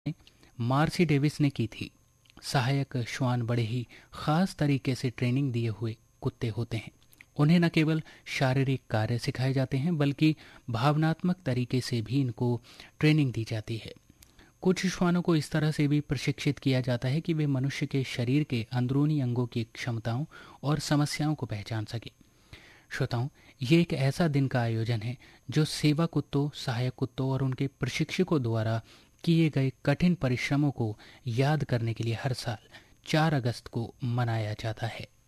Marcy Davis ने की थी। सहायक श्वान बड़े ही खास तरीके से ट्रेनिंग दिए हुए कुत्ते होते हैं। उन्हें न केवल शारीरिक कार्य सिखाए जाते हैं बल्कि भावनात्मक तरीके से भी इनको ट्रेनिंग दी जाती है। कुछ श्वानों को इस तरह से भी प्रशिक्षित किया जाता है कि वे मनुष्य के शरीर के अंदरूनी अंगों की क्षमताओं और समस्याओं को पहचान सकें। श्रोताओं, ये एक ऐसा दिन का आयोजन है जो सेवा कुत्तों, सहायक कुत्तों और उनके प्रशिक्षकों द्वारा किए गए कठिन परिश्रमों को याद करने के लिए हर साल 4 अगस्त को मनाया जाता है।